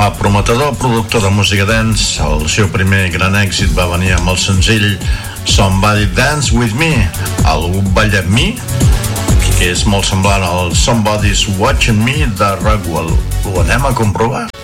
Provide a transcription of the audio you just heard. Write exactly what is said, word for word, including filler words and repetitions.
prometedor productor de música dance, el seu primer gran èxit va venir amb el senzill Somebody Dance With Me, algú balla amb mi, que és molt semblant al Somebody's Watching Me de Rockwell. Ho anem a comprovar.